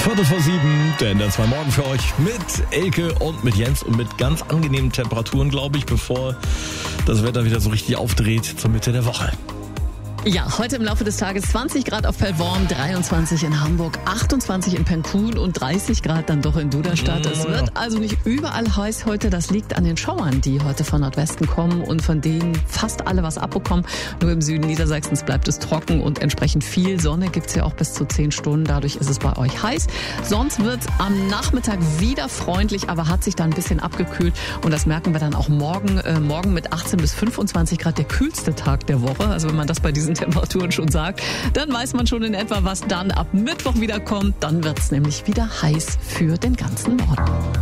7:15, der NDR 2 Morgen für euch mit Elke und mit Jens und mit ganz angenehmen Temperaturen, glaube ich, bevor das Wetter wieder so richtig aufdreht zur Mitte der Woche. Ja, heute im Laufe des Tages 20 Grad auf Pellworm, 23 in Hamburg, 28 in Penkun und 30 Grad dann doch in Duderstadt. Es wird also nicht überall heiß heute. Das liegt an den Schauern, die heute von Nordwesten kommen und von denen fast alle was abbekommen. Nur im Süden Niedersachsens bleibt es trocken und entsprechend viel Sonne gibt's ja auch bis zu 10 Stunden. Dadurch ist es bei euch heiß. Sonst wird's am Nachmittag wieder freundlich, aber hat sich dann ein bisschen abgekühlt. Und das merken wir dann auch morgen. Morgen mit 18 bis 25 Grad der kühlste Tag der Woche. Also wenn man das bei diesen Temperaturen schon sagt, dann weiß man schon in etwa, was dann ab Mittwoch wieder kommt. Dann wird's nämlich wieder heiß für den ganzen Norden.